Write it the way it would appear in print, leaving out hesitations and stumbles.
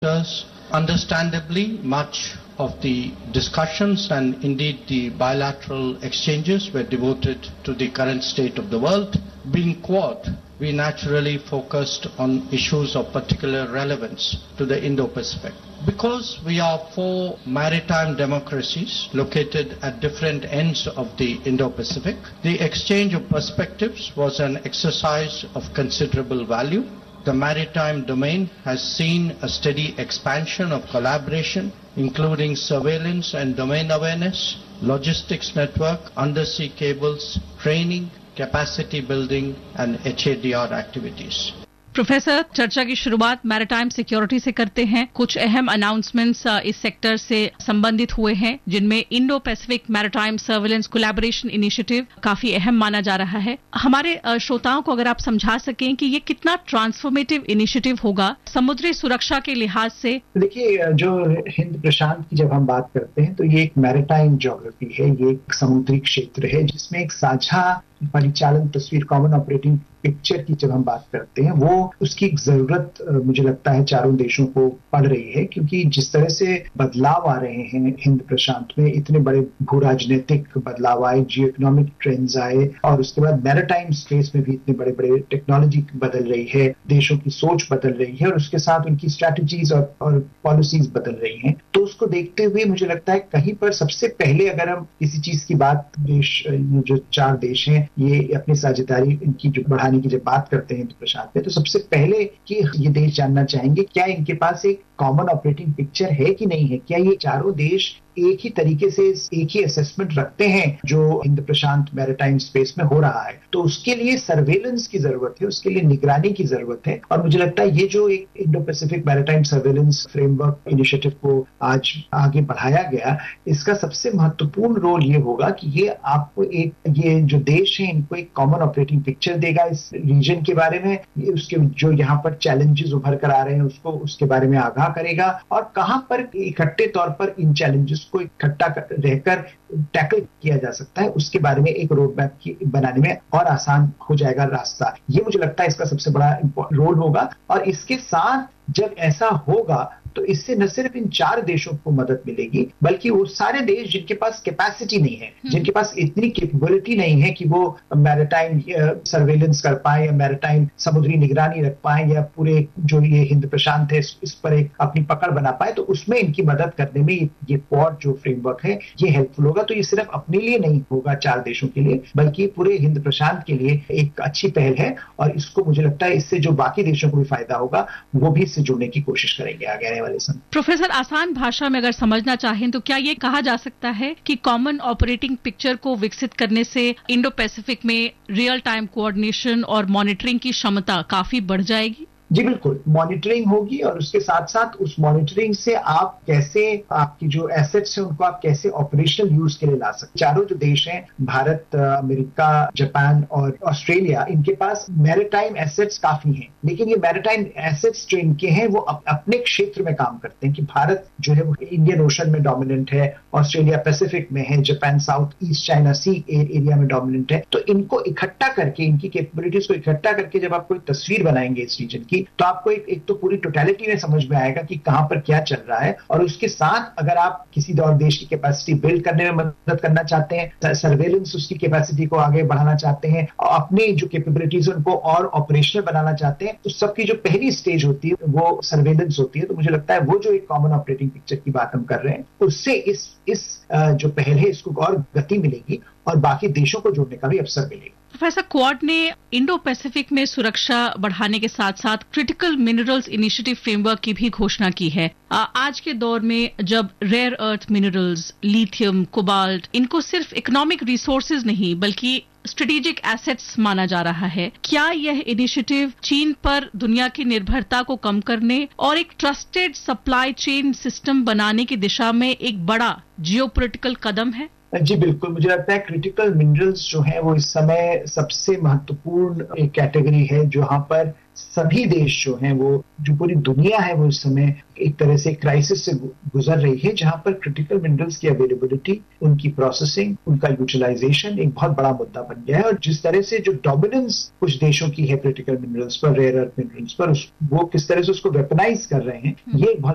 Thus, understandably, much of the discussions and indeed the bilateral exchanges were devoted to the current state of the world. Being Quad, we naturally focused on issues of particular relevance to the Indo-Pacific. Because we are four maritime democracies located at different ends of the Indo-Pacific, the exchange of perspectives was an exercise of considerable value. The maritime domain has seen a steady expansion of collaboration, including surveillance and domain awareness, logistics network, undersea cables, training, capacity building and HADR activities. Professor, चर्चा की शुरुआत maritime security से करते हैं। कुछ अहम announcements इस sector से संबंधित हुए हैं, जिनमें Indo Pacific maritime surveillance collaboration initiative काफी अहम माना जा रहा है। हमारे श्रोताओं को अगर आप समझा सकें कि ये कितना ट्रांसफॉर्मेटिव इनिशिएटिव होगा समुद्री सुरक्षा के लिहाज से। देखिए, जो हिंद प्रशांत की जब हम बात करते हैं तो ये एक मैरिटाइम ज्योग्राफी है, ये एक समुद्री क्षेत्र है जिसमें एक साझा परिचालन तस्वीर, कॉमन ऑपरेटिंग पिक्चर की जब हम बात करते हैं, वो उसकी जरूरत मुझे लगता है चारों देशों को पड़ रही है, क्योंकि जिस तरह से बदलाव आ रहे हैं हिंद प्रशांत में, इतने बड़े भू राजनीतिक बदलाव आए, जियो इकोनॉमिक ट्रेंड्स आए और उसके बाद मैरिटाइम स्पेस में भी इतने बड़े बड़े टेक्नोलॉजी बदल रही है, देशों की सोच बदल रही है और उसके साथ उनकी स्ट्रैटेजीज और पॉलिसीज बदल रही हैं। तो उसको देखते हुए मुझे लगता है कहीं पर सबसे पहले अगर हम किसी चीज की बात, देश जो चार देश हैं ये अपनी साझेदारी इनकी जो बढ़ाने की जब बात करते हैं हिंद प्रशांत में, तो सबसे पहले कि ये देश जानना चाहेंगे क्या इनके पास एक कॉमन ऑपरेटिंग पिक्चर है कि नहीं है, क्या ये चारों देश एक ही तरीके से एक ही असेसमेंट रखते हैं जो हिंद प्रशांत मैरिटाइम स्पेस में हो रहा है। तो उसके लिए सर्वेलेंस की जरूरत है, उसके लिए निगरानी की जरूरत है और मुझे लगता है ये जो एक Indo Pacific maritime surveillance framework initiative को आज आगे बढ़ाया गया, इसका सबसे महत्वपूर्ण रोल ये होगा कि ये आपको ये जो देश है इनको एक कॉमन ऑपरेटिंग पिक्चर देगा इस रीजन के बारे में, उसके जो यहाँ पर चैलेंजेस उभर कर आ रहे हैं उसको उसके बारे में आगाह करेगा और कहां पर इकट्ठे तौर पर इन चैलेंजेस को इकट्ठा रहकर टैकल किया जा सकता है, उसके बारे में एक रोड मैप बनाने में और आसान हो जाएगा रास्ता। ये मुझे लगता है इसका सबसे बड़ा रोल होगा और इसके साथ जब ऐसा होगा तो इससे न सिर्फ इन चार देशों को मदद मिलेगी बल्कि वो सारे देश जिनके पास कैपेसिटी नहीं है, जिनके पास इतनी कैपेबिलिटी नहीं है कि वो मैरिटाइम सर्वेलेंस कर पाए या मैरिटाइम समुद्री निगरानी रख पाए या पूरे जो ये हिंद प्रशांत है इस पर एक अपनी पकड़ बना पाए, तो उसमें इनकी मदद करने में ये क्वाड जो फ्रेमवर्क है ये हेल्पफुल होगा। तो ये सिर्फ अपने लिए नहीं होगा चार देशों के लिए बल्कि पूरे हिंद प्रशांत के लिए एक अच्छी पहल है और इसको मुझे लगता है इससे जो बाकी देशों को भी फायदा होगा वो भी इससे जुड़ने की कोशिश करेंगे आगे आने वाले समय। प्रोफेसर, आसान भाषा में अगर समझना चाहें तो क्या ये कहा जा सकता है कि कॉमन ऑपरेटिंग पिक्चर को विकसित करने से इंडो पैसिफिक में रियल टाइम कोऑर्डिनेशन और मॉनिटरिंग की क्षमता काफी बढ़ जाएगी? जी बिल्कुल, मॉनिटरिंग होगी और उसके साथ साथ उस मॉनिटरिंग से आप कैसे आपकी जो एसेट्स हैं उनको आप कैसे ऑपरेशनल यूज के लिए ला सकते। चारों जो देश हैं भारत, अमेरिका, जापान और ऑस्ट्रेलिया, इनके पास मैरिटाइम एसेट्स काफी हैं, लेकिन ये मैरिटाइम एसेट्स जो इनके हैं वो अपने क्षेत्र में काम करते हैं कि भारत जो है वो इंडियन ओशन में डोमिनेंट है, ऑस्ट्रेलिया पैसिफिक में है, जापान साउथ ईस्ट चाइना सी एरिया में डोमिनेंट है। तो इनको इकट्ठा करके, इनकी कैपेबिलिटीज को इकट्ठा करके जब आप कोई तस्वीर बनाएंगे इस रीजन की तो आपको एक तो पूरी टोटलिटी में समझ में आएगा कि कहां पर क्या चल रहा है और उसके साथ अगर आप किसी और देश की कैपेसिटी बिल्ड करने में मदद करना चाहते हैं, सर्वेलेंस उसकी कैपेसिटी को आगे बढ़ाना चाहते हैं और अपनी जो कैपेबिलिटीज उनको और ऑपरेशनल बनाना चाहते हैं, तो सबकी जो पहली स्टेज होती है वो सर्वेलेंस होती है। तो मुझे लगता है वो जो एक कॉमन ऑपरेटिंग पिक्चर की बात हम कर रहे हैं उससे इस जो पहल है इसको और गति मिलेगी और बाकी देशों को जोड़ने का भी अवसर मिलेगा। प्रोफेसर, क्वाड ने इंडो पैसिफिक में सुरक्षा बढ़ाने के साथ साथ क्रिटिकल मिनरल्स इनिशिएटिव फ्रेमवर्क की भी घोषणा की है। आज के दौर में जब rare earth minerals, lithium, cobalt, इनको सिर्फ इकोनॉमिक रिसोर्सेज नहीं बल्कि स्ट्रेटेजिक एसेट्स माना जा रहा है, क्या यह इनिशिएटिव चीन पर दुनिया की निर्भरता को कम करने और एक ट्रस्टेड सप्लाई चेन सिस्टम बनाने की दिशा में एक बड़ा जियोपॉलिटिकल कदम है? जी बिल्कुल, मुझे लगता है क्रिटिकल मिनरल्स जो हैं वो इस समय सबसे महत्वपूर्ण एक कैटेगरी है जहां पर सभी देश जो हैं वो जो पूरी दुनिया है वो इस समय एक तरह से क्राइसिस से गुजर रही है जहां पर क्रिटिकल मिनरल्स की अवेलेबिलिटी, उनकी प्रोसेसिंग, उनका यूटिलाइजेशन एक बहुत बड़ा मुद्दा बन गया है और जिस तरह से जो डोमिनेंस कुछ देशों की है क्रिटिकल मिनरल्स पर, रेयर अर्थ मिनरल्स पर, वो किस तरह से उसको वेपनाइज कर रहे हैं, ये एक बहुत